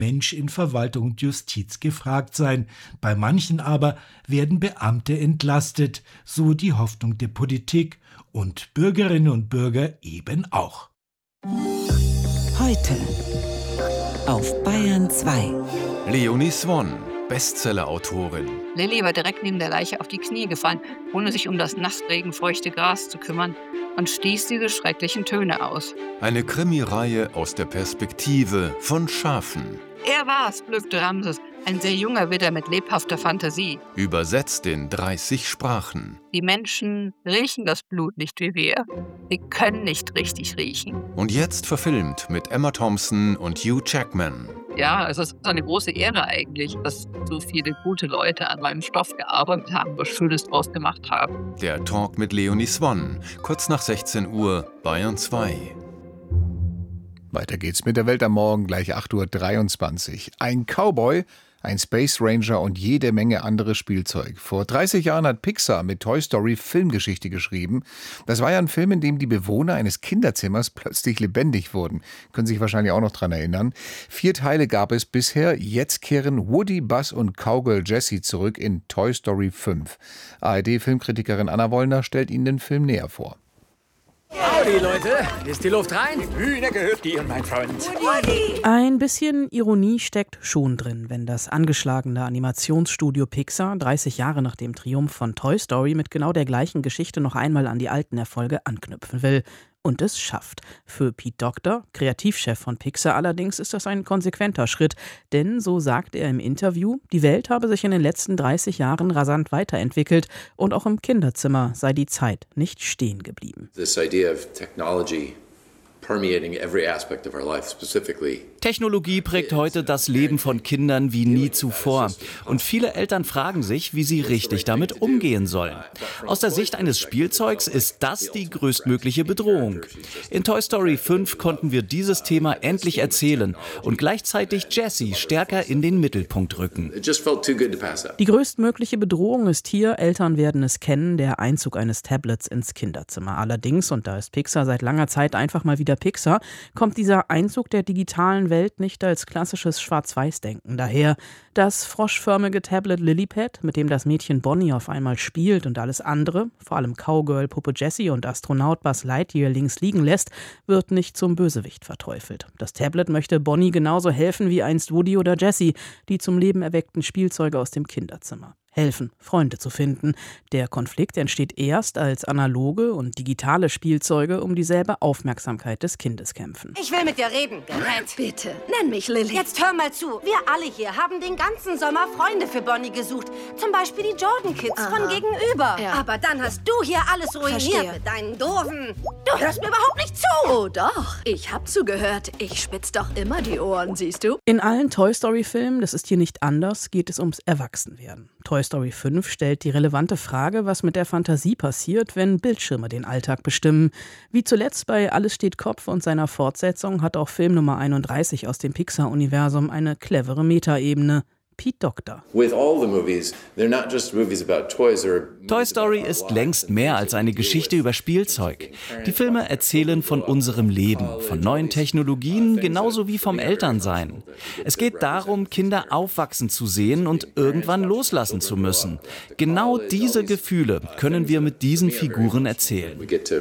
Mensch in Verwaltung und Justiz gefragt sein. Bei manchen aber werden Beamte entlastet, so die Hoffnung der Politik und Bürgerinnen und Bürger eben auch. Heute auf Bayern 2. Leonie Swann, Bestseller-Autorin. Lilly war direkt neben der Leiche auf die Knie gefallen, ohne sich um das nassregenfeuchte Gras zu kümmern, und stieß diese schrecklichen Töne aus. Eine Krimireihe aus der Perspektive von Schafen. Er war's, blökte Ramses, ein sehr junger Widder mit lebhafter Fantasie. Übersetzt in 30 Sprachen. Die Menschen riechen das Blut nicht wie wir. Sie können nicht richtig riechen. Und jetzt verfilmt mit Emma Thompson und Hugh Jackman. Ja, es ist eine große Ehre eigentlich, dass so viele gute Leute an meinem Stoff gearbeitet haben, was Schönes draus gemacht haben. Der Talk mit Leonie Swann, kurz nach 16 Uhr, Bayern 2. Weiter geht's mit der Welt am Morgen, gleich 8.23 Uhr. Ein Cowboy, ein Space Ranger und jede Menge anderes Spielzeug. Vor 30 Jahren hat Pixar mit Toy Story Filmgeschichte geschrieben. Das war ja ein Film, in dem die Bewohner eines Kinderzimmers plötzlich lebendig wurden. Können sich wahrscheinlich auch noch dran erinnern. 4 Teile gab es bisher. Jetzt kehren Woody, Buzz und Cowgirl Jessie zurück in Toy Story 5. ARD-Filmkritikerin Anna Wollner stellt Ihnen den Film näher vor. Howdy, Leute. Ist die Luft rein? Hühner gehört dir, mein Freund. Ein bisschen Ironie steckt schon drin, wenn das angeschlagene Animationsstudio Pixar 30 Jahre nach dem Triumph von Toy Story mit genau der gleichen Geschichte noch einmal an die alten Erfolge anknüpfen will. Und es schafft. Für Pete Docter, Kreativchef von Pixar allerdings, ist das ein konsequenter Schritt. Denn, so sagt er im Interview, die Welt habe sich in den letzten 30 Jahren rasant weiterentwickelt und auch im Kinderzimmer sei die Zeit nicht stehen geblieben. This idea of technology permeating every aspect of our life, specifically. Technologie prägt heute das Leben von Kindern wie nie zuvor. Und viele Eltern fragen sich, wie sie richtig damit umgehen sollen. Aus der Sicht eines Spielzeugs ist das die größtbüchse Bedrohung. In Toy Story 5 konnten wir dieses Thema endlich erzählen und gleichzeitig Jessie stärker in den Mittelpunkt rücken. Die größtmögliche Bedrohung ist hier, Eltern werden es kennen, der Einzug eines Tablets ins Kinderzimmer. Allerdings, und da ist Pixar seit langer Zeit einfach mal wieder Pixar, kommt dieser Einzug der digitalen Welt nicht als klassisches Schwarz-Weiß-Denken daher. Das froschförmige Tablet Lilypad, mit dem das Mädchen Bonnie auf einmal spielt und alles andere, vor allem Cowgirl, Puppe Jessie und Astronaut Buzz Lightyear links liegen lässt, wird nicht zum Bösewicht verteufelt. Das Tablet möchte Bonnie genauso helfen wie einst Woody oder Jessie, die zum Leben erweckten Spielzeuge aus dem Kinderzimmer. Helfen, Freunde zu finden. Der Konflikt entsteht erst, als analoge und digitale Spielzeuge um dieselbe Aufmerksamkeit des Kindes kämpfen. Ich will mit dir reden, Gerät. Bitte, nenn mich Lilly. Jetzt hör mal zu. Wir alle hier haben den ganzen Sommer Freunde für Bonnie gesucht. Zum Beispiel die Jordan Kids von gegenüber. Ja. Aber dann hast du hier alles ruiniert Verstehe. mit deinen doofen... Du hörst mir überhaupt nicht zu. Oh doch, ich hab zugehört. Ich spitz doch immer die Ohren, siehst du? In allen Toy Story-Filmen, das ist hier nicht anders, geht es ums Erwachsenwerden. Toy Story 5 stellt die relevante Frage, was mit der Fantasie passiert, wenn Bildschirme den Alltag bestimmen. Wie zuletzt bei Alles steht Kopf und seiner Fortsetzung hat auch Film Nummer 31 aus dem Pixar-Universum eine clevere Metaebene. Pete Docter. Toy Story ist längst mehr als eine Geschichte über Spielzeug. Die Filme erzählen von unserem Leben, von neuen Technologien, genauso wie vom Elternsein. Es geht darum, Kinder aufwachsen zu sehen und irgendwann loslassen zu müssen. Genau diese Gefühle können wir mit diesen Figuren erzählen.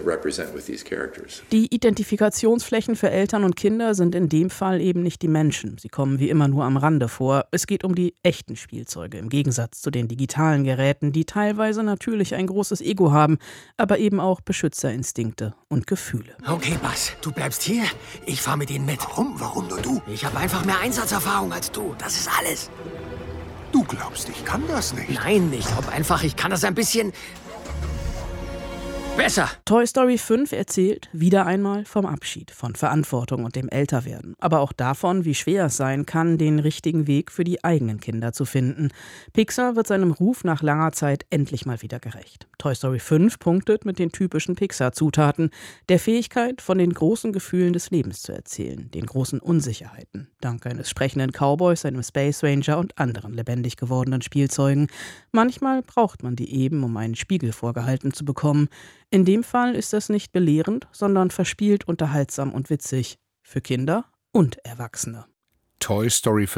Die Identifikationsflächen für Eltern und Kinder sind in dem Fall eben nicht die Menschen. Sie kommen wie immer nur am Rande vor. Es geht um die echten Spielzeuge, im Gegensatz zu den digitalen Geräten, die teilweise natürlich ein großes Ego haben, aber eben auch Beschützerinstinkte und Gefühle. Okay, Buzz, du bleibst hier. Ich fahr mit ihnen mit. Warum nur du? Ich habe einfach mehr Einsatzerfahrung als du. Das ist alles. Du glaubst, ich kann das nicht? Nein, ich glaube einfach, ich kann das ein bisschen... besser. Toy Story 5 erzählt wieder einmal vom Abschied, von Verantwortung und dem Älterwerden. Aber auch davon, wie schwer es sein kann, den richtigen Weg für die eigenen Kinder zu finden. Pixar wird seinem Ruf nach langer Zeit endlich mal wieder gerecht. Toy Story 5 punktet mit den typischen Pixar-Zutaten, der Fähigkeit, von den großen Gefühlen des Lebens zu erzählen, den großen Unsicherheiten. Dank eines sprechenden Cowboys, einem Space Ranger und anderen lebendig gewordenen Spielzeugen. Manchmal braucht man die eben, um einen Spiegel vorgehalten zu bekommen. In dem Fall ist das nicht belehrend, sondern verspielt, unterhaltsam und witzig. Für Kinder und Erwachsene. Toy Story